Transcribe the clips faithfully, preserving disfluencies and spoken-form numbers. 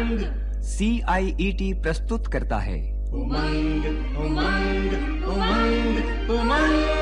उमंग सी आई E T प्रस्तुत करता है उमंग उमंग उमंग उमंग।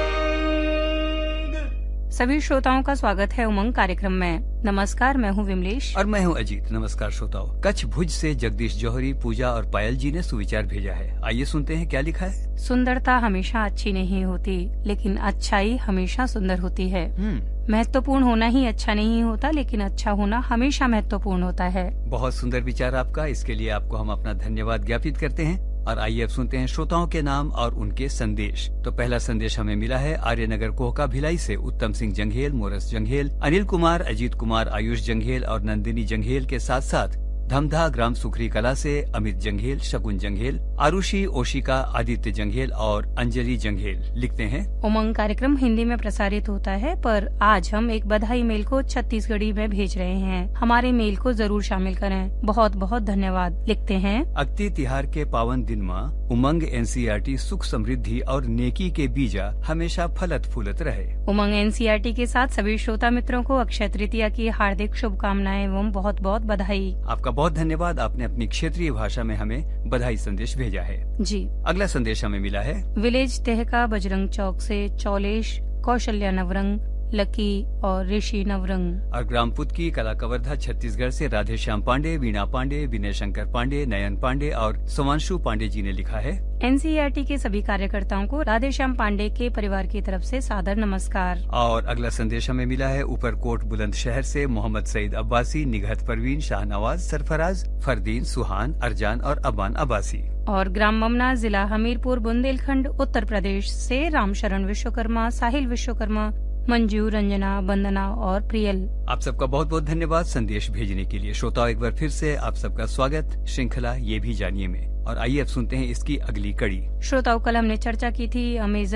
सभी श्रोताओं का स्वागत है उमंग कार्यक्रम में। नमस्कार, मैं हूँ विमलेश और मैं हूँ अजीत। नमस्कार श्रोताओ। कच्छ भुज से जगदीश जौहरी, पूजा और पायल जी ने सुविचार भेजा है। आइए सुनते हैं क्या लिखा है। सुंदरता हमेशा अच्छी नहीं होती, लेकिन अच्छाई हमेशा सुंदर होती है। हम्म महत्वपूर्ण होना ही अच्छा नहीं होता, लेकिन अच्छा होना हमेशा महत्वपूर्ण होता है। बहुत सुंदर विचार आपका। इसके लिए आपको हम अपना धन्यवाद ज्ञापित करते हैं। और आइए अब सुनते हैं श्रोताओं के नाम और उनके संदेश। तो पहला संदेश हमें मिला है आर्यनगर कोहका भिलाई से उत्तम सिंह जंघेल, मोरस जंघेल, अनिल कुमार, अजीत कुमार, आयुष जंघेल और नंदिनी जंघेल के साथ साथ धमधा ग्राम सुखरी कला से अमित जंघेल, शकुन जंघेल, आरुषि, ओशिका, आदित्य जंघेल और अंजलि जंघेल लिखते हैं। उमंग कार्यक्रम हिंदी में प्रसारित होता है, पर आज हम एक बधाई मेल को छत्तीसगढ़ी में भेज रहे हैं। हमारे मेल को जरूर शामिल करें। बहुत बहुत धन्यवाद। लिखते हैं, अक्ति तिहार के पावन दिन में उमंग एन सी आर टी सुख समृद्धि और नेकी के बीजा हमेशा फलत फूलत रहे। उमंग एन सी आर टी के साथ सभी श्रोता मित्रों को अक्षय तृतीया की हार्दिक शुभकामनाएं एवं बहुत बहुत बधाई। आपका बहुत धन्यवाद। आपने अपनी क्षेत्रीय भाषा में हमें बधाई संदेश भेजा है। जी, अगला संदेश हमें मिला है विलेज तेहका बजरंग चौक से चौलेश, कौशल्या नवरंग, लकी और ऋषि नवरंग। और ग्रामपुत की कला कवर्धा छत्तीसगढ़ से राधे श्याम पांडे, वीणा पांडे, विनय शंकर पांडे, नयन पांडे और सोमांशु पांडे जी ने लिखा है। एन सी आर टी के सभी कार्यकर्ताओं को राधे श्याम पांडे के परिवार की तरफ से सादर नमस्कार। और अगला संदेश हमें मिला है ऊपरकोट बुलंदशहर से मोहम्मद सईद अब्बासी, निगहत परवीन, शाहनवाज, सरफराज, फरदीन, सुहान, अरजान और अबान अब्बासी। और ग्राम ममना, जिला हमीरपुर, बुंदेलखंड, उत्तर प्रदेश से रामशरण विश्वकर्मा, साहिल विश्वकर्मा, मंजू, रंजना, वंदना और प्रियल। आप सबका बहुत बहुत धन्यवाद संदेश भेजने के लिए। श्रोताओं, एक बार फिर से आप सबका स्वागत श्रृंखला ये भी जानिए में। और आइए अब सुनते हैं इसकी अगली कड़ी। श्रोताओं, कल हमने चर्चा की थी अमेजन